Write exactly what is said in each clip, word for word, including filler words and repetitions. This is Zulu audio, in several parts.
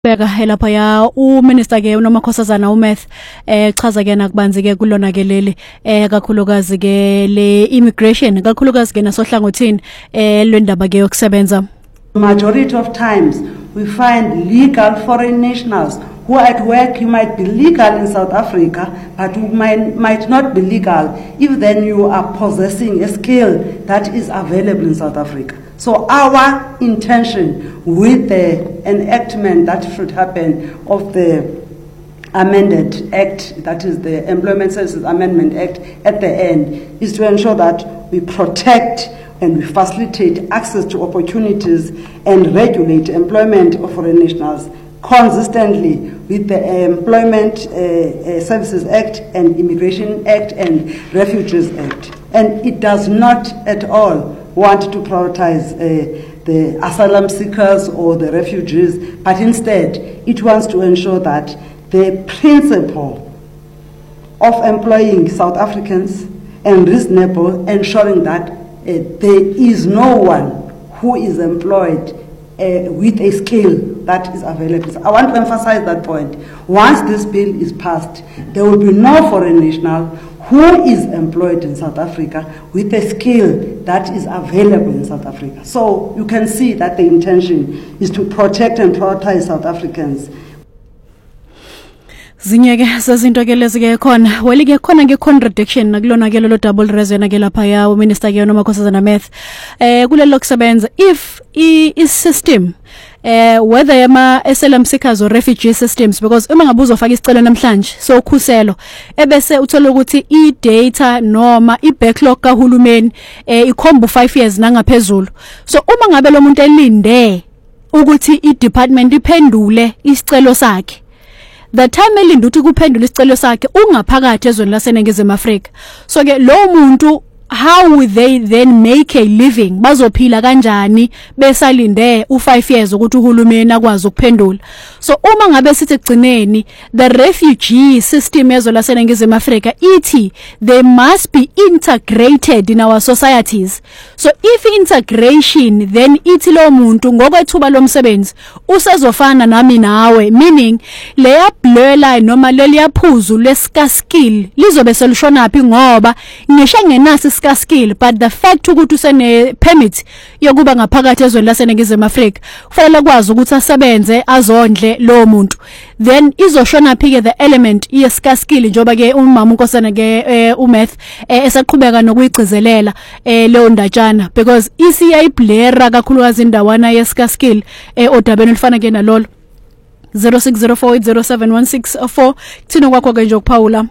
Beka helapha ya uminister ke uNomakhosazana uMath eh chaza ke nakubanzi ke kulona ke leli eh kakhulukazi ke le immigration kakhulukazi ke nasohlangothini eh lwendaba ke yokusebenza. Majority of times we find legal foreign nationals who at work you might be legal in South Africa but who might, might not be legal if then you are possessing a skill that is available in South Africa. So our intention with the enactment that should happen of the amended act, that is the Employment Services Amendment Act at the end, is to ensure that we protect and we facilitate access to opportunities and regulate employment of foreign nationals consistently with the Employment uh, uh, Services Act and Immigration Act and Refugees Act. And it does not at all want to prioritize uh, the asylum seekers or the refugees, but instead it wants to ensure that the principle of employing South Africans and reasonable, ensuring that uh, there is no one who is employed uh, with a skill that is available. So I want to emphasize that point. Once this bill is passed, there will be no foreign national who is employed in South Africa with a skill that is available in South Africa. So you can see that the intention is to protect and prioritize South Africans. Zinyeke sezinto ke lezi ke khona weli ke khona ke contradiction nakulona ke lo double reason ke lapha ya uminister ke uNomakhosazana Math eh kulelo kusebenza if i system eh whether yama asylum seekers or refugee systems, because uma ngabe uzofaka isicelo namhlanje so ukhuselo ebese uthola ukuthi I data noma I backlog kahulumeni eh ikhomba five years nangaphezulu, so uma ngabe lo muntu elinde ukuthi I department iphendule isicelo sakhe, the time elinde uthi kuphendula isicelo sakhe ungaphakathi ezweni laseNingizimu Afrika, so ke lo muntu how will they then make a living? Bazophila kanjani besalinde u five years ukuthi uhulumeni akwazi ukuphendula. So uma ngabe sithi gcineni the refugee system yezo laseNingizimu Afrika ithi they must be integrated in our societies. So if integration then ithi lo muntu ngokwethuba lomsebenzi usezofana nami nawe, meaning leya blur line noma leliyaphuzu lesika skill lizobe selishona phi ngoba ngisho ngenasi skill, but the fact ukuthi usene permit yokuba ngaphakathi ezweni laseNingizimu Afrika kufanele kwazi ukuthi asebenze azondle lo muntu, then izoshona phike the element yeska skill njoba ke umama uNkosana ke uMath esaqhubeka nokuyigcizelela leyo ndatshana because isiya iblera kakhulukazi indawana yeska skill odabeni lifana ke nalolo zero six zero four eight zero seven one six four thina kwakho ke nje ukuphawula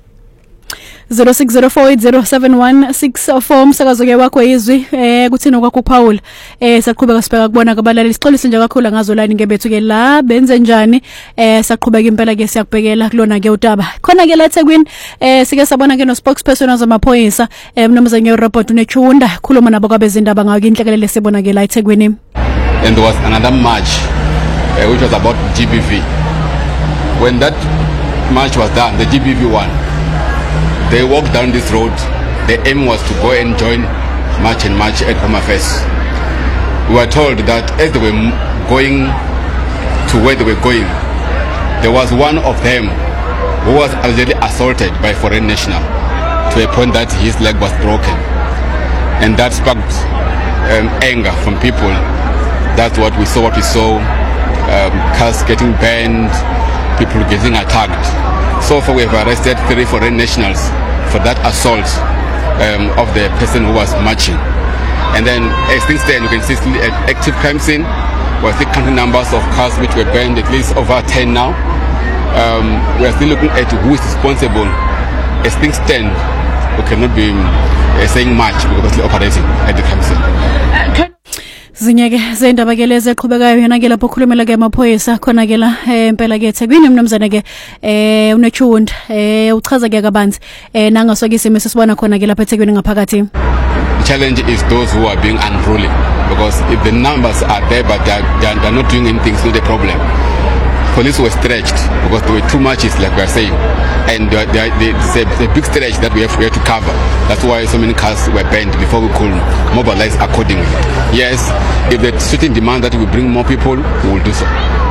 zero six zero four eight zero seven one six four umsakazo ke wakho izwi eh kuthina kwakho uPaul eh saqhubeka sibheka kubona kabalali sixolise nje kakhulu ngazo line ngebethu ke la benze njani eh saqhubeka impela ke siyakubhekela kulona ke utaba khona ke la eThekwini eh sike sabona ke no spokesperson wazamaphoyisa eh mnumzane ngeReport uNechunda khuluma nabo kwabezindaba ngayo inhlekelele sibona ke la eThekwini. And there was another march uh, which was about G B V. When that march was done, the G B V one, they walked down this road. The aim was to go and join March and March at Home Affairs. We were told that as they were going to where they were going, there was one of them who was allegedly assaulted by a foreign national to a point that his leg was broken. And that sparked um, anger from people. That's what we saw, what we saw, um, cars getting burned, people getting attacked. So far we have arrested three foreign nationals for that assault um, of the person who was marching. And then as things stand, you can see still an active crime scene. We're still counting numbers of cars which were burned, at least over ten now. Um, we're still looking at who is responsible. As things stand, we cannot be uh, saying much because we're operating at the crime scene. Zinyeke zendaba ke lezi eqhubekayo yona ke lapho khulumela ke amaphoyisa khona ke la empela ke eThekwini mnumzane ke eh uNechunda eh uchaza ke kabanzi eh nangasoke isimo sesibona khona ke lapha eThekwini ngaphakathi. The challenge is those who are being unruly, because if the numbers are there but they are, they are, they are not doing anything, it's not a problem. Police were stretched because there were too much, like we are saying, and they, they, they, it's, a, it's a big stretch that we have, we have to cover. That's why so many cars were banned before we could mobilize accordingly. Yes, if the certain demand that we bring more people, we will do so.